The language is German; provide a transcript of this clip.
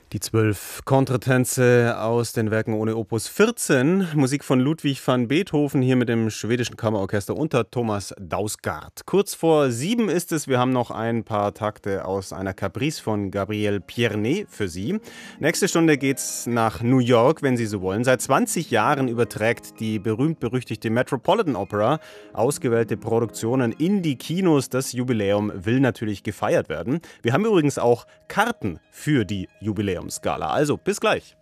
Die 12 Kontretänze aus den Werken ohne Opus 14, Musik von Ludwig van Beethoven, hier mit dem schwedischen Kammerorchester unter Thomas Dausgaard. Kurz vor 7 ist es, wir haben noch ein paar Takte aus einer Caprice von Gabriel Pierné für Sie. Nächste Stunde geht's nach New York, wenn Sie so wollen. Seit 20 Jahren überträgt die berühmt-berüchtigte Metropolitan Opera ausgewählte Produktionen in die Kinos. Das Jubiläum will natürlich gefeiert werden. Wir haben übrigens auch Karten für die Jubiläumsgala. Also, bis gleich.